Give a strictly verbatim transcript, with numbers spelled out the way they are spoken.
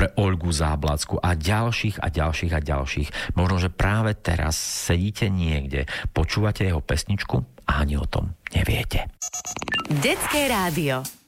pre Olgu Záblackú a ďalších a ďalších a ďalších. Možno, že práve teraz sedíte niekde, počúvate jeho pesničku a ani o tom neviete. Detské rádio.